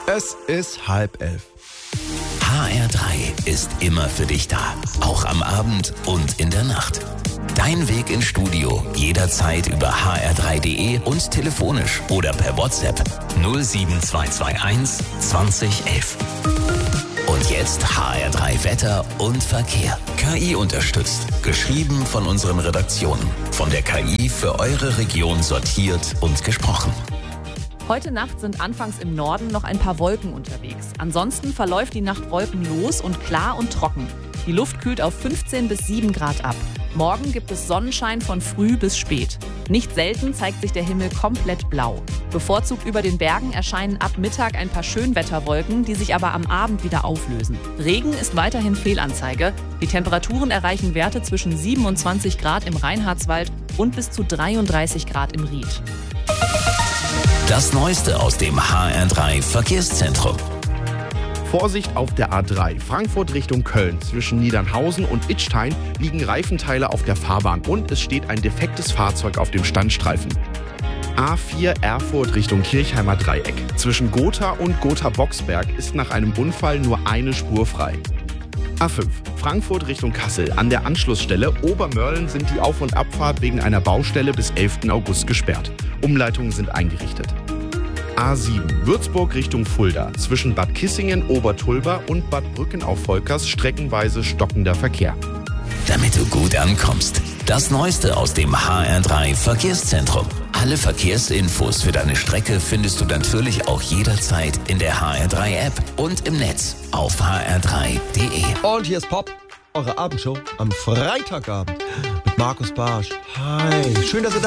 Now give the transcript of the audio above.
Es ist 10:30. HR3 ist immer für dich da, auch am Abend und in der Nacht. Dein Weg ins Studio jederzeit über hr3.de und telefonisch oder per WhatsApp 07221 2011. Und jetzt HR3 Wetter und Verkehr. KI unterstützt. Geschrieben von unseren Redaktionen. Von der KI für eure Region sortiert und gesprochen. Heute Nacht sind anfangs im Norden noch ein paar Wolken unterwegs. Ansonsten verläuft die Nacht wolkenlos und klar und trocken. Die Luft kühlt auf 15 bis 7 Grad ab. Morgen gibt es Sonnenschein von früh bis spät. Nicht selten zeigt sich der Himmel komplett blau. Bevorzugt über den Bergen erscheinen ab Mittag ein paar Schönwetterwolken, die sich aber am Abend wieder auflösen. Regen ist weiterhin Fehlanzeige. Die Temperaturen erreichen Werte zwischen 27 Grad im Reinhardswald und bis zu 33 Grad im Ried. Das Neueste aus dem HR3 Verkehrszentrum. Vorsicht auf der A3, Frankfurt Richtung Köln. Zwischen Niedernhausen und Idstein liegen Reifenteile auf der Fahrbahn und es steht ein defektes Fahrzeug auf dem Standstreifen. A4 Erfurt Richtung Kirchheimer Dreieck. Zwischen Gotha und Gotha-Boxberg ist nach einem Unfall nur eine Spur frei. A5 Frankfurt Richtung Kassel. An der Anschlussstelle Obermörlen sind die Auf- und Abfahrt wegen einer Baustelle bis 11. August gesperrt. Umleitungen sind eingerichtet. A7 Würzburg Richtung Fulda. Zwischen Bad Kissingen, Obertulba und Bad Brücken auf Volkers streckenweise stockender Verkehr. Damit du gut ankommst. Das Neueste aus dem HR3 Verkehrszentrum. Alle Verkehrsinfos für deine Strecke findest du natürlich auch jederzeit in der HR3-App und im Netz auf hr3.de. Und hier ist Pop, eure Abendshow am Freitagabend mit Markus Barsch. Hi, schön, dass ihr da